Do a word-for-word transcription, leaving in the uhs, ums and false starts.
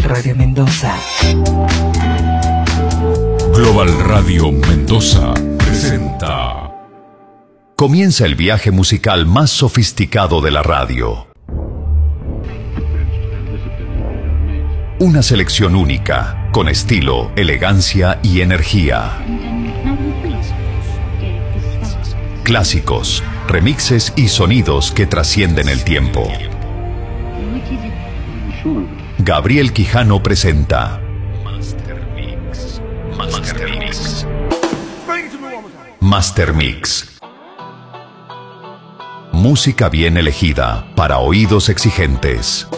Radio Mendoza. Global Radio Mendoza presenta. Comienza el viaje musical más sofisticado de la radio. Una selección única, con estilo, elegancia y energía. Clásicos, remixes y sonidos que trascienden el tiempo. Gabriel Quijano presenta Master Mix. Master Mix. Master Mix. Música bien elegida para oídos exigentes.